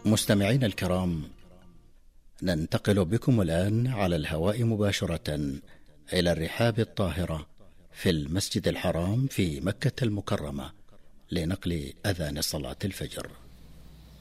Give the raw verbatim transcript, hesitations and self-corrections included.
مستمعين الكرام، ننتقل بكم الآن على الهواء مباشرة إلى الرحاب الطاهرة في المسجد الحرام في مكة المكرمة لنقل أذان صلاة الفجر.